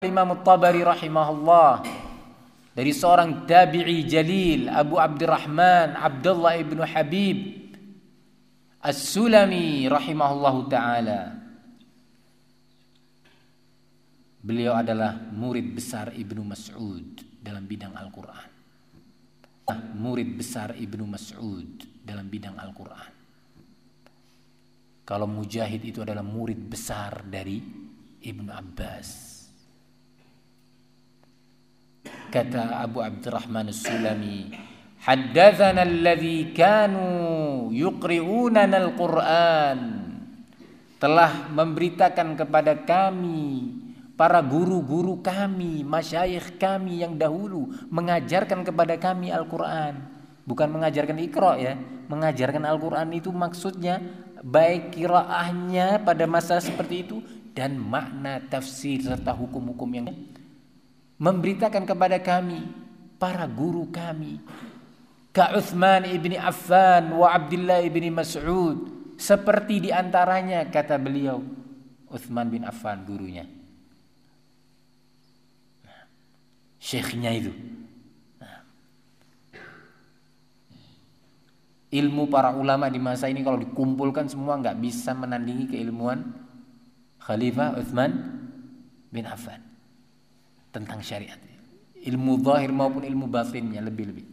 Imam At-Tabari rahimahullah dari seorang tabi'i jalil Abu Abdurrahman Abdullah ibnu Habib As-Sulami rahimahullahu ta'ala. Beliau adalah murid besar Ibnu Mas'ud dalam bidang Al-Quran. Murid besar Ibnu Mas'ud dalam bidang Al-Quran. Kalau Mujahid itu adalah murid besar dari Ibnu Abbas. Kata Abu Abdurrahman As-Sulami, haddatsana alladzi kanu yuqri'unana al-Qur'an, telah memberitakan kepada kami para guru-guru kami, masyayikh kami yang dahulu mengajarkan kepada kami Al-Qur'an. Bukan mengajarkan Iqra ya, mengajarkan Al-Qur'an itu maksudnya baik qiraahnya pada masa seperti itu dan makna tafsir serta hukum-hukum yang memberitakan kepada kami para guru kami ka Utsman ibni Affan wa Abdullah ibni Mas'ud, seperti diantaranya kata beliau Utsman bin Affan gurunya, syekhnya itu. Ilmu para ulama di masa ini kalau dikumpulkan semua nggak bisa menandingi keilmuan Khalifah Utsman bin Affan tentang syariat, ilmu zahir maupun ilmu batinnya lebih-lebih.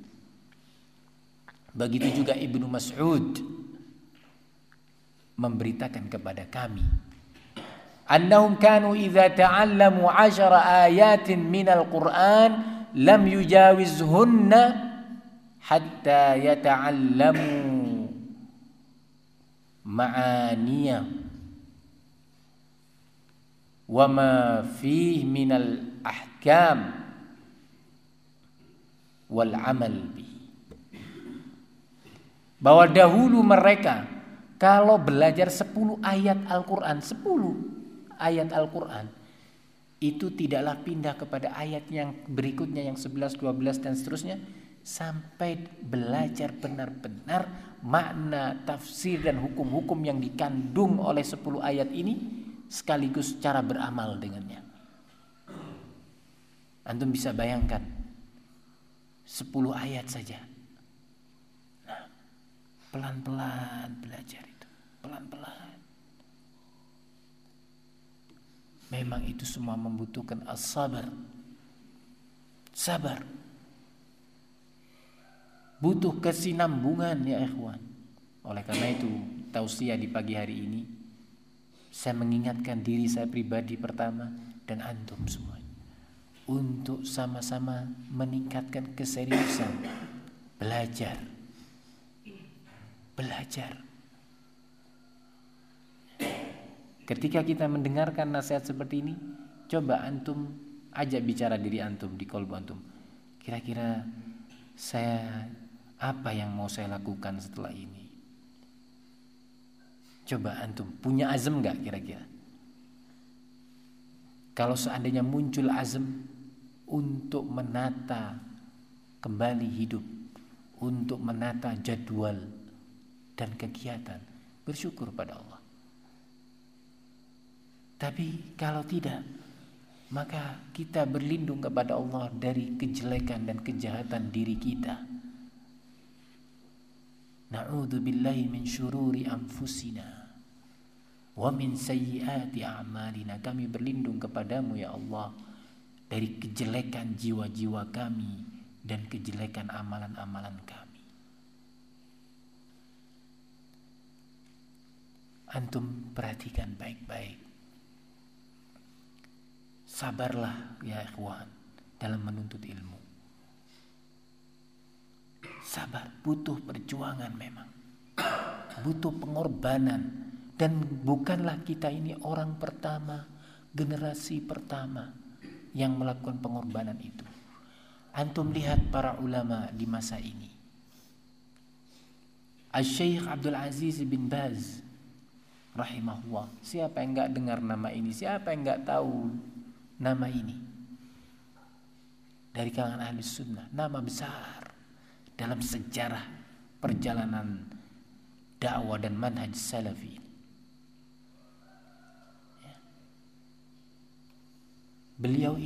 Begitu juga Ibnu Mas'ud memberitakan kepada kami, annahum kanu idza ta'allamu 10 ayatin minal Qur'an lam yujawizhunna hatta yata'allamu ma'aniya wa ma fihi minal ahkam wal amal bi. Bahwa dahulu mereka kalau belajar 10 ayat Al-Quran, 10 ayat Al-Quran, itu tidaklah pindah kepada ayat yang berikutnya yang 11, 12 dan seterusnya sampai belajar benar-benar makna, tafsir dan hukum-hukum yang dikandung oleh 10 ayat ini sekaligus cara beramal dengannya. Antum bisa bayangkan 10 ayat saja. Nah, pelan-pelan belajar itu, pelan-pelan. Memang itu semua membutuhkan as-sabar. Sabar. Butuh kesinambungan ya ikhwan. Oleh karena itu, tausiah di pagi hari ini saya mengingatkan diri saya pribadi pertama dan antum semuanya untuk sama-sama meningkatkan keseriusan belajar. Ketika kita mendengarkan nasihat seperti ini, coba antum ajak bicara diri antum di qalbu antum. Kira-kira saya apa yang mau saya lakukan setelah ini? Coba antum punya azam gak kira-kira? Kalau seandainya muncul azam untuk menata kembali hidup, untuk menata jadwal dan kegiatan, bersyukur pada Allah. Tapi kalau tidak, maka kita berlindung kepada Allah dari kejelekan dan kejahatan diri kita. Na'udzubillahi min syururi anfusina wa min sayyiati a'malina. Kami berlindung kepadamu ya Allah dari kejelekan jiwa-jiwa kami dan kejelekan amalan-amalan kami. Antum perhatikan baik-baik. Sabarlah ya ikhwan dalam menuntut ilmu. Sabar, butuh perjuangan memang. Butuh pengorbanan. Dan bukanlah kita ini orang pertama, generasi pertama yang melakukan pengorbanan itu. Antum lihat para ulama di masa ini. Asy-Syaikh Abdul Aziz bin Baz rahimahullah. Siapa yang enggak dengar nama ini? Siapa yang enggak tahu nama ini? Dari kalangan ahli sunnah, nama besar dalam sejarah perjalanan dakwah dan manhaj salafi. Beliau